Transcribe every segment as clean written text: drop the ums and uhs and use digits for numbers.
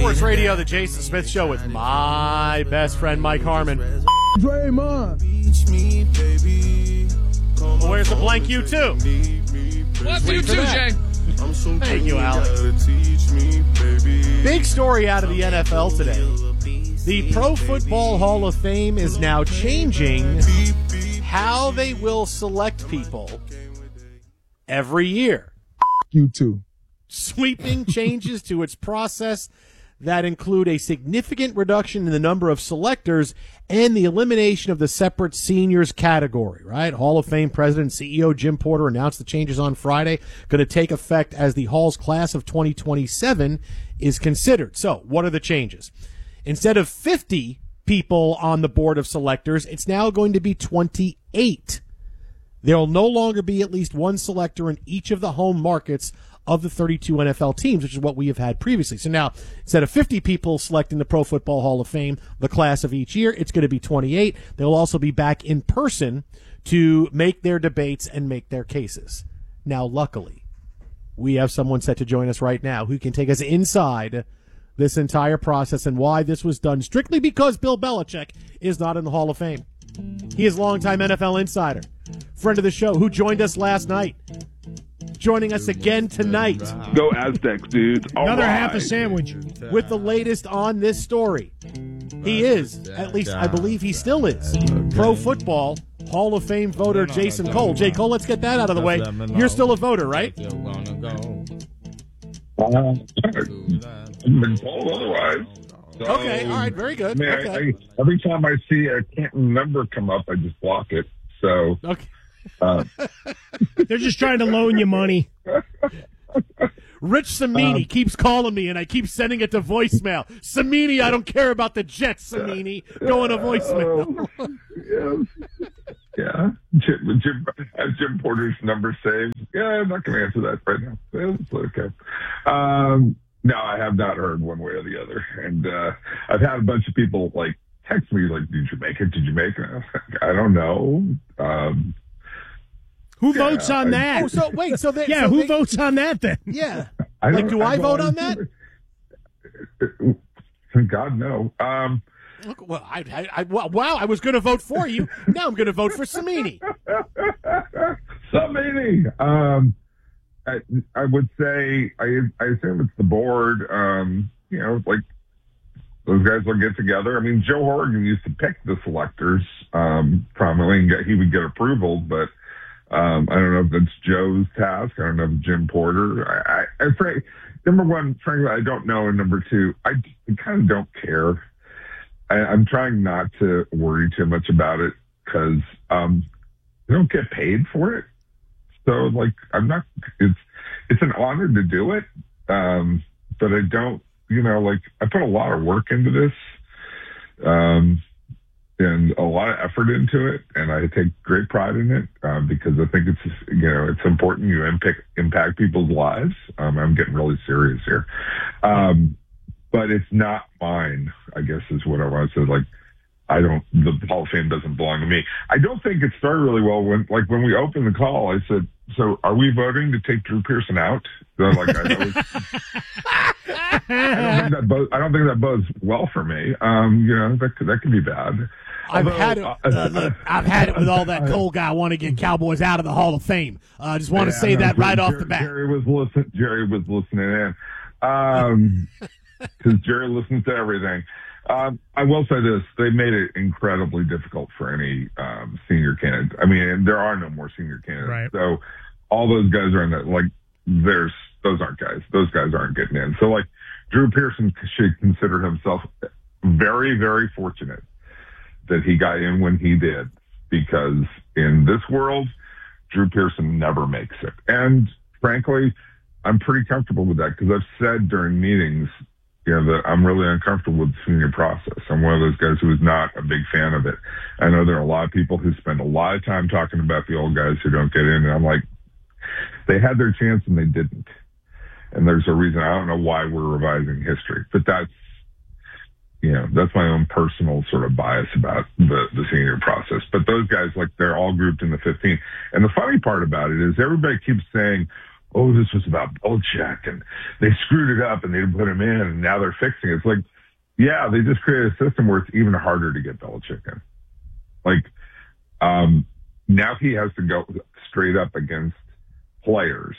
Sports Radio, the Jason Smith Show with my best friend, Mike Harmon. Draymond. Well, where's the blank U2? What's U2, Jay? Thank you, Alex. Big story out of the NFL today. The Pro Football Hall of Fame is now changing how they will select people every year. You too. Sweeping changes to its process that include a significant reduction in the number of selectors and the elimination of the separate seniors category, right? Hall of Fame President and CEO Jim Porter announced the changes on Friday, going to take effect as the Hall's class of 2027 is considered. So, what are the changes? Instead of 50 people on the board of selectors, it's now going to be 28. There will no longer be at least one selector in each of the home markets of the 32 NFL teams, which is what we have had previously. So now, instead of 50 people selecting the Pro Football Hall of Fame, the class of each year, it's going to be 28. They'll also be back in person to make their debates and make their cases. Now, luckily, we have someone set to join us right now who can take us inside this entire process and why this was done strictly because Bill Belichick is not in the Hall of Fame. He is longtime NFL insider, friend of the show, who joined us last night. Joining us again tonight. Go Aztecs, dudes. Another half a sandwich. With the latest on this story. He is, at least I believe he still is, Pro Football Hall of Fame voter Jason Cole. Jay Cole, let's get that out of the way. You're still a voter, right? I've been told otherwise. So, okay, all right, very good. Man, okay. Every time I see a Canton number come up, I just block it. So, okay. They're just trying to loan you money. Rich Cimini keeps calling me, and I keep sending it to voicemail. Cimini, I don't care about the Jets, Cimini. Going to voicemail. Yeah. As Jim Porter's number saved. Yeah, I'm not going to answer that right now. It's okay. No, I have not heard one way or the other. And I've had a bunch of people, like, text me, like, did you make it? Did you make it? I don't know. Who votes on that? Oh, so wait, so they, yeah, so who they, votes on that then? Yeah, like, do I vote on that? God, no. Well, wow, I was going to vote for you. Now I'm going to vote for Cimini. Cimini. I would say I assume it's the board. You know, like those guys will get together. I mean, Joe Horgan used to pick the selectors prominently, and he would get approval, but. I don't know if that's Joe's task. I don't know if Jim Porter. Number one, frankly, I don't know. And number two, I kind of don't care. I'm trying not to worry too much about it because they don't get paid for it. So, like, I'm not. It's an honor to do it, but I don't. You know, like, I put a lot of work into this. And a lot of effort into it, and I take great pride in it because I think it's important you impact people's lives. I'm getting really serious here, but it's not mine, I guess is what I want to say. Like, the Hall of Fame doesn't belong to me. I don't think it started really well when we opened the call. I said, "So are we voting to take Drew Pearson out?" They're like, I don't think that bodes well for me. That could be bad. I've had it with all that Cole guy want to get Cowboys out of the Hall of Fame. I just want to say that right off the bat. Jerry was listening in because Jerry listens to everything. I will say this: they made it incredibly difficult for any senior candidate. I mean, there are no more senior candidates, right. So all those guys are in that. Like, those aren't guys. Those guys aren't getting in. So, like, Drew Pearson should consider himself very, very fortunate that he got in when he did, because in this world, Drew Pearson never makes it. And frankly, I'm pretty comfortable with that because I've said during meetings, that I'm really uncomfortable with the senior process. I'm one of those guys who is not a big fan of it. I know there are a lot of people who spend a lot of time talking about the old guys who don't get in, and I'm like, they had their chance and they didn't. And there's a reason. I don't know why we're revising history, but that's my own personal sort of bias about the senior process. But those guys, like, they're all grouped in the 15. And the funny part about it is everybody keeps saying, oh, this was about Belichick and they screwed it up and they didn't put him in and now they're fixing it. It's like, yeah, they just created a system where it's even harder to get Belichick in. Like, now he has to go straight up against players.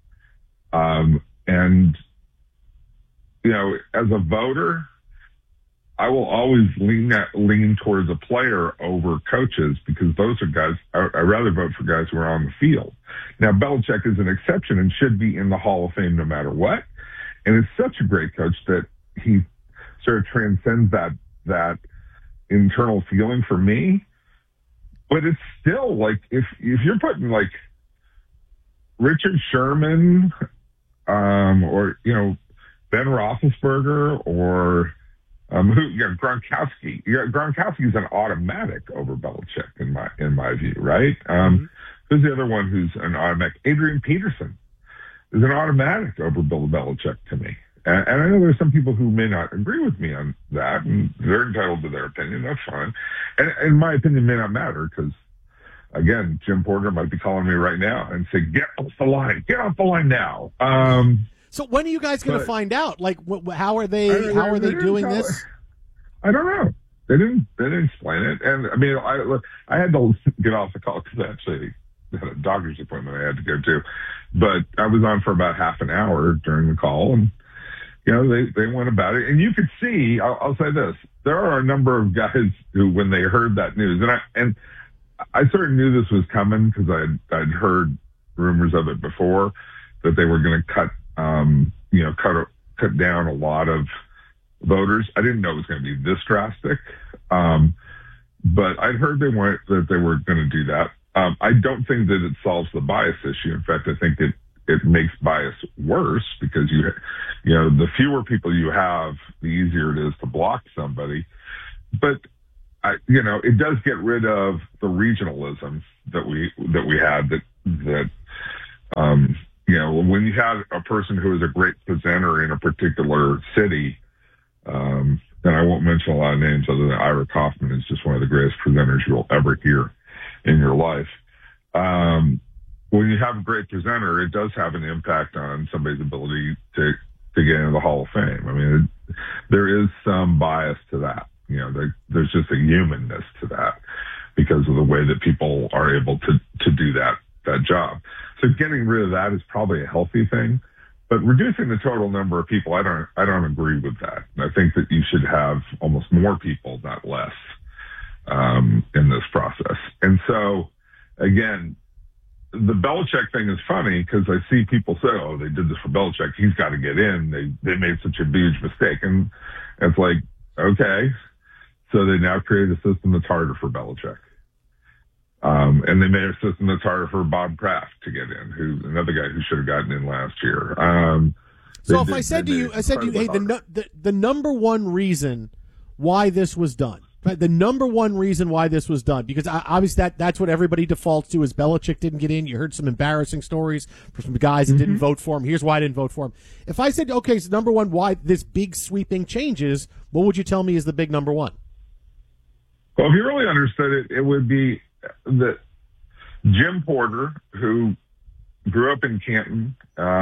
And, you know, as a voter, I will always lean towards a player over coaches because those are guys, I'd rather vote for guys who are on the field. Now, Belichick is an exception and should be in the Hall of Fame no matter what. And is such a great coach that he sort of transcends that internal feeling for me. But it's still like, if you're putting like Richard Sherman, or, you know, Ben Roethlisberger or, Gronkowski. Gronkowski is an automatic over Belichick in my view, right? Who's the other one who's an automatic? Adrian Peterson is an automatic over Bill Belichick to me. And I know there's some people who may not agree with me on that, and they're entitled to their opinion. That's fine. And my opinion may not matter because, again, Jim Porter might be calling me right now and say, "Get off the line! Get off the line now!" So when are you guys going to find out? Like, how are they doing this? I don't know. They didn't explain it. And I mean, I had to get off the call because I actually had a doctor's appointment I had to go to, but I was on for about half an hour during the call, and you know, they went about it. And you could see, I'll say this, there are a number of guys who, when they heard that news, and I sort of knew this was coming because I'd heard rumors of it before, that they were going to cut down a lot of voters. I didn't know it was going to be this drastic, but I'd heard that they were going to do that. I don't think that it solves the bias issue. In fact, I think it makes bias worse because you know, the fewer people you have, the easier it is to block somebody. But it does get rid of the regionalism that we had that you know, when you have a person who is a great presenter in a particular city, and I won't mention a lot of names other than Ira Kaufman is just one of the greatest presenters you'll ever hear in your life. When you have a great presenter, it does have an impact on somebody's ability to get into the Hall of Fame. I mean, there is some bias to that. You know, there's just a humanness to that because of the way that people are able to do that job. So getting rid of that is probably a healthy thing, but reducing the total number of people, I don't agree with that. I think that you should have almost more people, not less, in this process. And so, again, the Belichick thing is funny because I see people say, "Oh, they did this for Belichick. He's got to get in. They made such a huge mistake." And it's like, okay, so they now created a system that's harder for Belichick. And they made a system that's harder for Bob Kraft to get in, who's another guy who should have gotten in last year. So if I said to you, hey, the number one reason why this was done, right? The number one reason why this was done, because obviously that's what everybody defaults to is Belichick didn't get in. You heard some embarrassing stories from guys that didn't vote for him. Here's why I didn't vote for him. If I said, okay, so number one, why this big sweeping changes, what would you tell me is the big number one? Well, if you really understood it, it would be that Jim Porter, who grew up in Canton,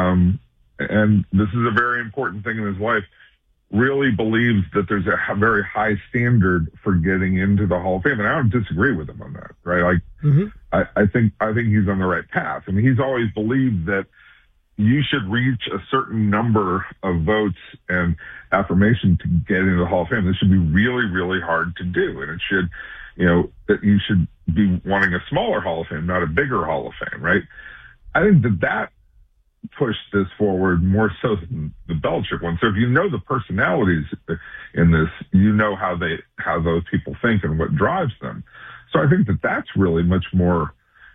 and this is a very important thing in his life, really believes that there's a very high standard for getting into the Hall of Fame. And I don't disagree with him on that, right? Like, I think he's on the right path. I mean, he's always believed that you should reach a certain number of votes and affirmation to get into the Hall of Fame. This should be really, really hard to do. And it should, you know, that you should be wanting a smaller Hall of Fame, not a bigger Hall of Fame, right? I think that pushed this forward more so than the Belichick one. So if you know the personalities in this, you know how those people think and what drives them. So I think that's really much more,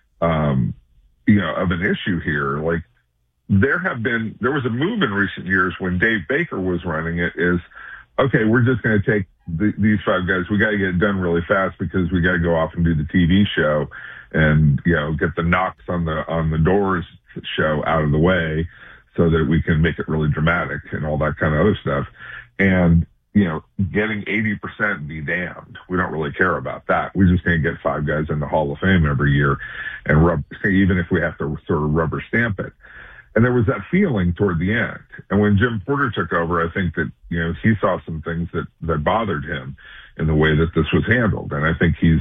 of an issue here. Like, there was a move in recent years when Dave Baker was running it is, okay, we're just going to take these five guys. We got to get it done really fast because we got to go off and do the TV show and, you know, get the knocks on the doors show out of the way so that we can make it really dramatic and all that kind of other stuff. And, you know, getting 80% be damned. We don't really care about that. We're just going to get five guys in the Hall of Fame every year and even if we have to sort of rubber stamp it. And there was that feeling toward the end. And when Jim Porter took over, I think that, he saw some things that bothered him in the way that this was handled. And I think he's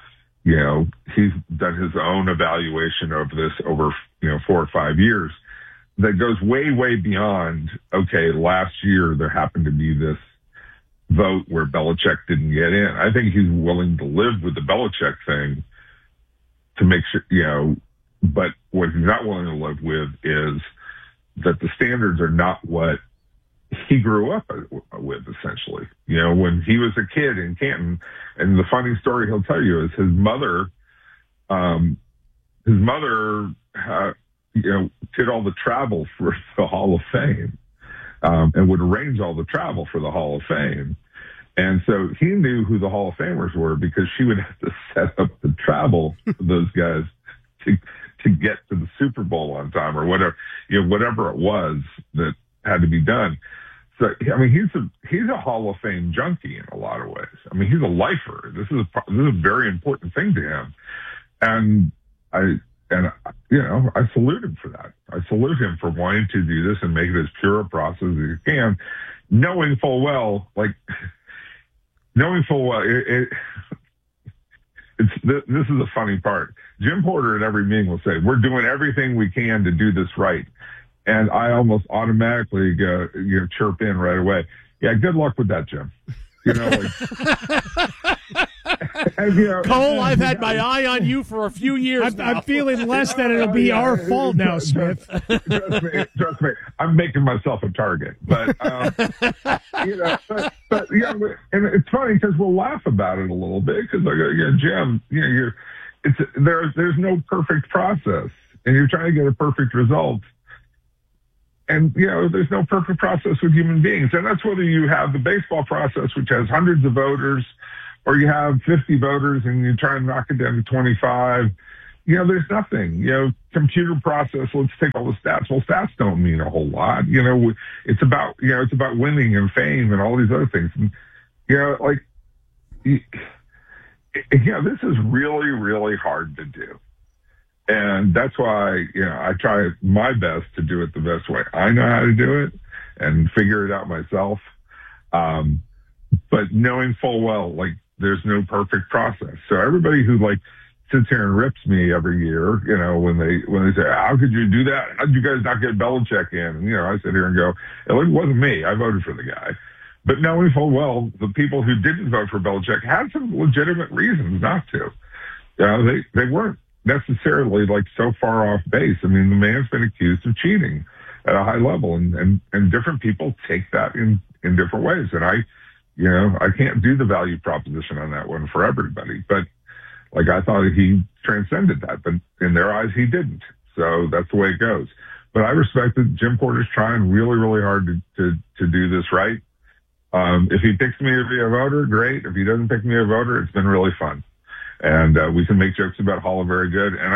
done his own evaluation of this over, 4 or 5 years that goes way, way beyond, okay, last year there happened to be this vote where Belichick didn't get in. I think he's willing to live with the Belichick thing to make sure, but what he's not willing to live with is that the standards are not what he grew up with, essentially. When he was a kid in Canton, and the funny story he'll tell you is his mother did all the travel for the Hall of Fame, and would arrange all the travel for the Hall of Fame. And so he knew who the Hall of Famers were because she would have to set up the travel for those guys to get to the Super Bowl on time or whatever it was that had to be done. So, I mean, he's a Hall of Fame junkie in a lot of ways. I mean, he's a lifer. This is a very important thing to him. And I salute him for that. I salute him for wanting to do this and make it as pure a process as he can, knowing full well, this is the funny part. Jim Porter at every meeting will say, we're doing everything we can to do this right. And I almost automatically chirp in right away. Yeah, good luck with that, Jim. Cole, I've had my eye on you for a few years now. I'm feeling less that it'll be our fault now, Smith. Trust me. I'm making myself a target. But, and it's funny because we'll laugh about it a little bit because Jim, there's no perfect process and you're trying to get a perfect result. And, there's no perfect process with human beings. And that's whether you have the baseball process, which has hundreds of voters, or you have 50 voters and you try and knock it down to 25. There's nothing. Computer process, let's take all the stats. Well, stats don't mean a whole lot. It's about winning and fame and all these other things. And, this is really, really hard to do. And that's why, I try my best to do it the best way I know how to do it and figure it out myself. But knowing full well, there's no perfect process. So everybody who sits here and rips me every year, when they say, how could you do that? How did you guys not get Belichick in? And, I sit here and go, it wasn't me. I voted for the guy. But knowing full well, the people who didn't vote for Belichick had some legitimate reasons not to. They weren't necessarily so far off base. I mean, the man's been accused of cheating at a high level and different people take that in different ways. And I can't do the value proposition on that one for everybody, but I thought he transcended that, but in their eyes, he didn't. So that's the way it goes. But I respect that Jim Porter's trying really, really hard to do this right. If he picks me to be a voter, great. If he doesn't pick me a voter, it's been really fun. And we can make jokes about Hall of Very Good, and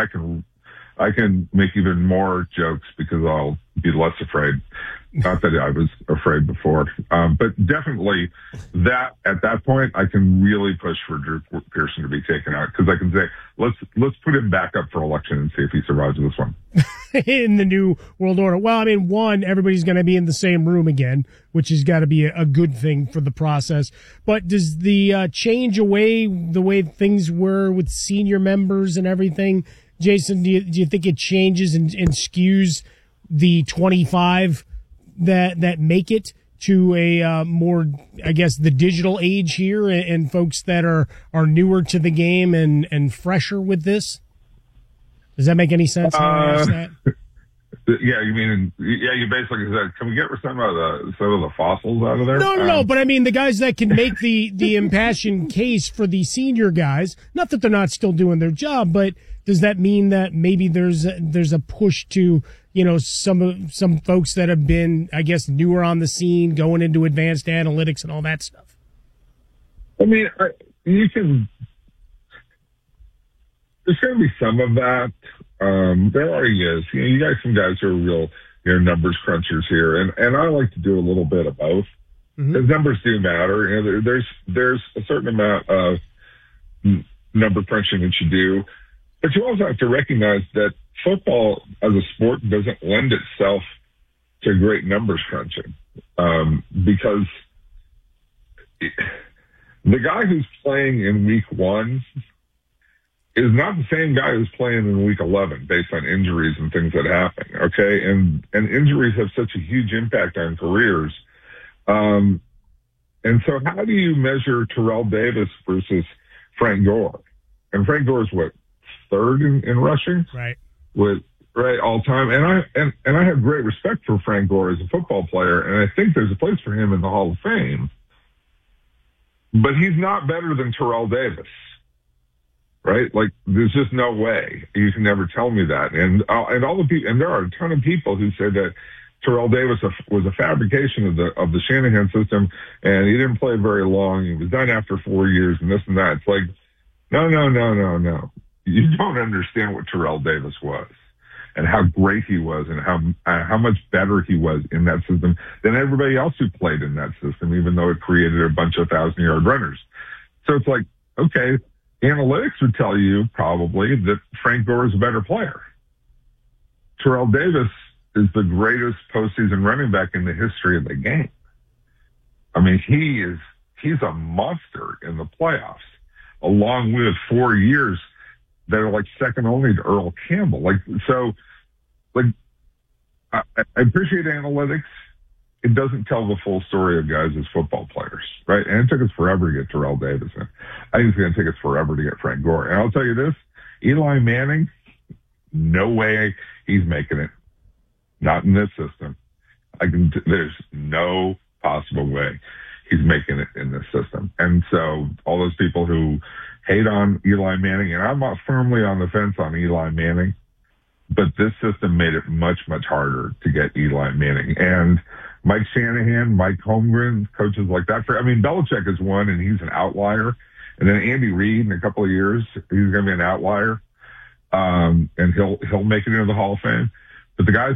I can make even more jokes because I'll be less afraid. Not that I was afraid before, but definitely that at that point I can really push for Drew Pearson to be taken out because I can say let's put him back up for election and see if he survives this one. In the new world order. Well, I mean, one, everybody's going to be in the same room again, which has got to be a good thing for the process. But does the change away the way things were with senior members and everything, Jason? Do you think it changes and skews the 25 that make it to a more, I guess, the digital age here and folks that are newer to the game and fresher with this? Does that make any sense? Yeah, you mean, you basically said, can we get some of the fossils out of there? No, but I mean the guys that can make the impassioned case for the senior guys, not that they're not still doing their job, but does that mean that maybe there's a push to, some folks that have been, I guess, newer on the scene, going into advanced analytics and all that stuff? I mean, there's going to be some of that. There already is. You got some guys who are real, numbers crunchers here, and I like to do a little bit of both. Because numbers do matter. There's a certain amount of number crunching that you do, but you also have to recognize that football as a sport doesn't lend itself to great numbers crunching, because the guy who's playing in week 1 is not the same guy who's playing in week 11 based on injuries and things that happen. Okay. And injuries have such a huge impact on careers. And so how do you measure Terrell Davis versus Frank Gore? And Frank Gore is what, 3rd in rushing? Right. Right, all time. And I have great respect for Frank Gore as a football player, and I think there's a place for him in the Hall of Fame. But he's not better than Terrell Davis. Right? Like, there's just no way. You can never tell me that. And all the people, and there are a ton of people who say that Terrell Davis was a fabrication of the Shanahan system, and he didn't play very long. He was done after 4 years, and this and that. It's like, no. You don't understand what Terrell Davis was, and how great he was, and how much better he was in that system than everybody else who played in that system, even though it created a bunch of 1,000-yard runners. So it's like, okay, analytics would tell you probably that Frank Gore is a better player. Terrell Davis is the greatest postseason running back in the history of the game. I mean, he's a monster in the playoffs, along with 4 years that are like second only to Earl Campbell. I appreciate analytics. It doesn't tell the full story of guys as football players, right? And it took us forever to get Terrell Davis in. I think it's going to take us forever to get Frank Gore. And I'll tell you this, Eli Manning, no way he's making it. Not in this system. There's no possible way he's making it in this system. And so all those people who hate on Eli Manning, and I'm not firmly on the fence on Eli Manning, but this system made it much, much harder to get Eli Manning. And Mike Shanahan, Mike Holmgren, coaches like that. Belichick is one, and he's an outlier. And then Andy Reid, in a couple of years, he's going to be an outlier. And he'll make it into the Hall of Fame. But the guys